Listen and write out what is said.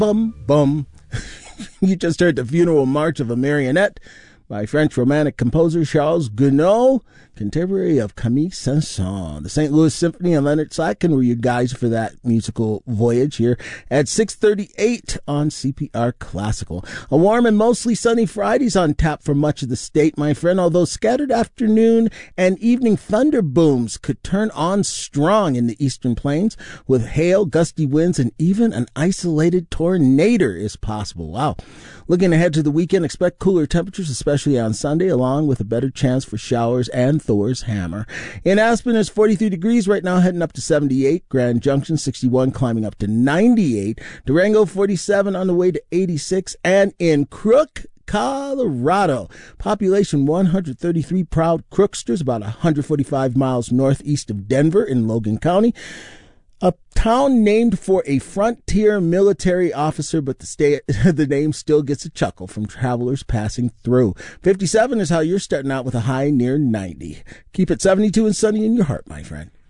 bum, bum. You just heard the Funeral March of a Marionette by French Romantic composer Charles Gounod, contemporary of Camille Saint-Saëns. The St. Louis Symphony and Leonard Slatkin were your guys for that musical voyage here at 6:38 on CPR Classical. A warm and mostly sunny Friday's on tap for much of the state, my friend, although scattered afternoon and evening thunder booms could turn on strong in the eastern plains with hail, gusty winds, and even an isolated tornado is possible. Wow. Looking ahead to the weekend, expect cooler temperatures, especially on Sunday, along with a better chance for showers and Thor's hammer. In Aspen, it's 43 degrees right now, heading up to 78. Grand Junction, 61, climbing up to 98. Durango, 47, on the way to 86. And in Crook, Colorado, population 133 proud Crooksters, about 145 miles northeast of Denver in Logan County. A town named for a frontier military officer, but the name still gets a chuckle from travelers passing through. 57 is how you're starting out with a high near 90. Keep it 72 and sunny in your heart, my friend.